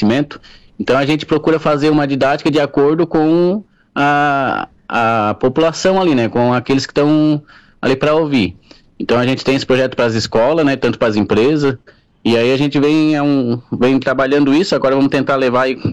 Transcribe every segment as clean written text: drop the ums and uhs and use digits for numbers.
conhecimento. Então a gente procura fazer uma didática de acordo com a população ali, né? Com aqueles que estão ali para ouvir. Então a gente tem esse projeto para as escolas, né? Tanto para as empresas. E aí a gente vem trabalhando isso. Agora vamos tentar levar aí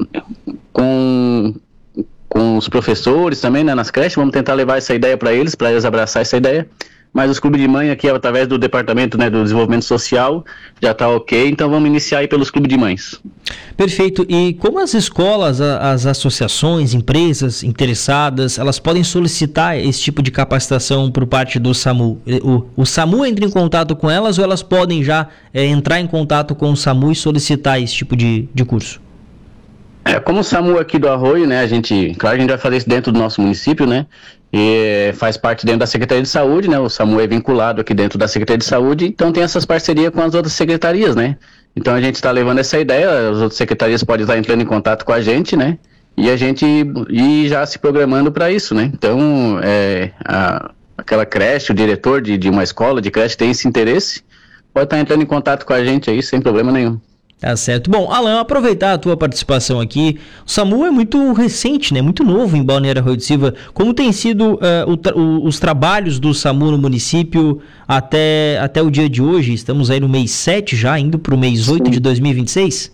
com os professores também, né? Nas creches. Vamos tentar levar essa ideia para eles abraçar essa ideia. Mas os clubes de mãe aqui, através do departamento, né, do desenvolvimento social, já está ok, então vamos iniciar aí pelos clubes de mães. Perfeito. E como as escolas, as associações, empresas interessadas, elas podem solicitar esse tipo de capacitação por parte do SAMU? O SAMU entra em contato com elas ou elas podem já entrar em contato com o SAMU e solicitar esse tipo de curso? Como o SAMU aqui do Arroio, né, a gente vai fazer isso dentro do nosso município, né, e faz parte dentro da Secretaria de Saúde, né, o SAMU é vinculado aqui dentro da Secretaria de Saúde, então tem essas parcerias com as outras secretarias, né, então a gente está levando essa ideia, as outras secretarias podem estar entrando em contato com a gente, né, e a gente ir já se programando para isso, né, então aquela creche, o diretor de uma escola de creche tem esse interesse, pode estar entrando em contato com a gente aí sem problema nenhum. Tá certo. Bom, Alan, aproveitar a tua participação aqui. O SAMU é muito recente, né? Muito novo em Balneário Arroio do Silva. Como tem sido os trabalhos do SAMU no município até o dia de hoje? Estamos aí no mês 7 já, indo para o mês 8 de 2026?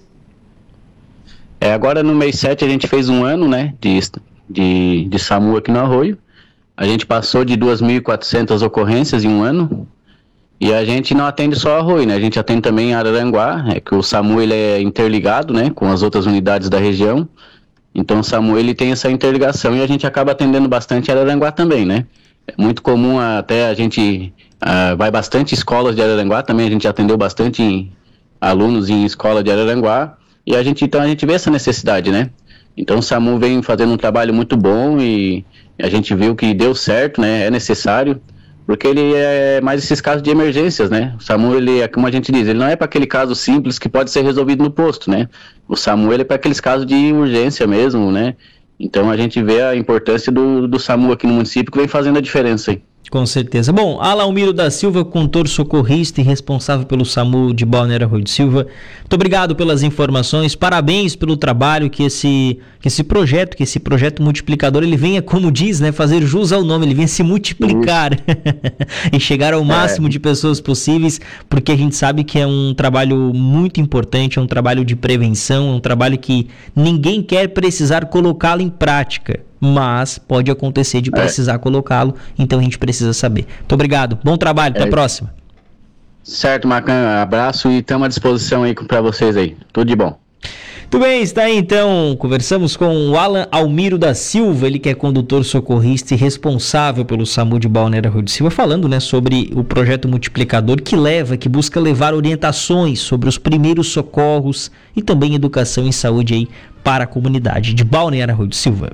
Agora no mês 7 a gente fez um ano, né, de SAMU aqui no Arroio. A gente passou de 2.400 ocorrências em um ano. E a gente não atende só Arroio, né? A gente atende também Araranguá, que o SAMU ele é interligado, né, com as outras unidades da região. Então o SAMU ele tem essa interligação e a gente acaba atendendo bastante Araranguá também, né? É muito comum até a gente vai bastante escolas de Araranguá também, a gente atendeu bastante alunos em escola de Araranguá e então a gente vê essa necessidade, né? Então o SAMU vem fazendo um trabalho muito bom e a gente viu que deu certo, né? É necessário. Porque ele é mais esses casos de emergências, né? O SAMU, ele é como a gente diz, ele não é para aquele caso simples que pode ser resolvido no posto, né? O SAMU, ele é para aqueles casos de urgência mesmo, né? Então a gente vê a importância do SAMU aqui no município que vem fazendo a diferença aí. Com certeza. Bom, Alaumiro da Silva, condutor socorrista e responsável pelo SAMU de Balneário Arroio do Silva. Muito obrigado pelas informações, parabéns pelo trabalho que esse projeto multiplicador, ele venha, como diz, né, fazer jus ao nome, ele venha se multiplicar e chegar ao máximo de pessoas possíveis, porque a gente sabe que é um trabalho muito importante, é um trabalho de prevenção, é um trabalho que ninguém quer precisar colocá-lo em prática. Mas pode acontecer de precisar colocá-lo, então a gente precisa saber. Muito obrigado, bom trabalho, até a próxima. Certo, Marcão, abraço e estamos à disposição aí para vocês aí, tudo de bom. Muito bem, está aí então, conversamos com o Alan Almiro da Silva, ele que é condutor socorrista e responsável pelo SAMU de Balneário Arroio do Silva, falando, né, sobre o projeto multiplicador que busca levar orientações sobre os primeiros socorros e também educação em saúde aí para a comunidade de Balneário Arroio do Silva.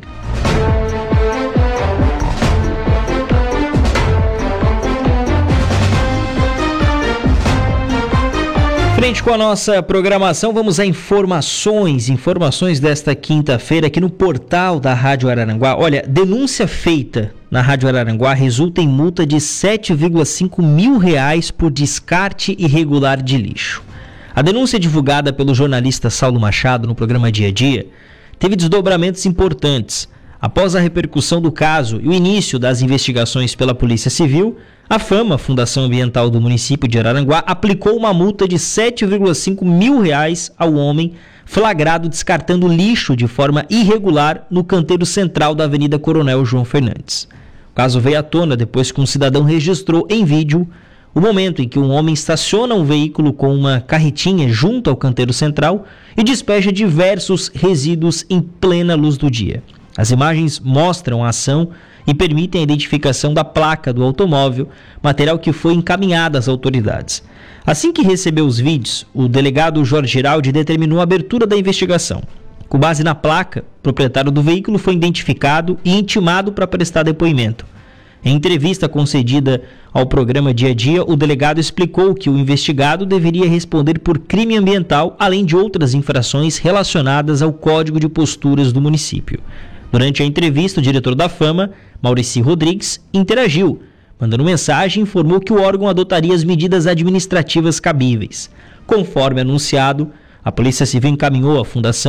Frente com a nossa programação, vamos a informações desta quinta-feira aqui no portal da Rádio Araranguá. Olha, denúncia feita na Rádio Araranguá resulta em multa de R$7,5 mil por descarte irregular de lixo. A denúncia divulgada pelo jornalista Saulo Machado no programa Dia a Dia teve desdobramentos importantes. Após a repercussão do caso e o início das investigações pela Polícia Civil, a FAMA, Fundação Ambiental do município de Araranguá, aplicou uma multa de R$7,5 mil ao homem flagrado descartando lixo de forma irregular no canteiro central da Avenida Coronel João Fernandes. O caso veio à tona depois que um cidadão registrou em vídeo o momento em que um homem estaciona um veículo com uma carretinha junto ao canteiro central e despeja diversos resíduos em plena luz do dia. As imagens mostram a ação e permitem a identificação da placa do automóvel, material que foi encaminhado às autoridades. Assim que recebeu os vídeos, o delegado Jorge Giraldi determinou a abertura da investigação. Com base na placa, o proprietário do veículo foi identificado e intimado para prestar depoimento. Em entrevista concedida ao programa Dia a Dia, o delegado explicou que o investigado deveria responder por crime ambiental, além de outras infrações relacionadas ao Código de Posturas do município. Durante a entrevista, o diretor da FAMA, Maurici Rodrigues, interagiu, mandando mensagem e informou que o órgão adotaria as medidas administrativas cabíveis. Conforme anunciado, a Polícia Civil encaminhou à Fundação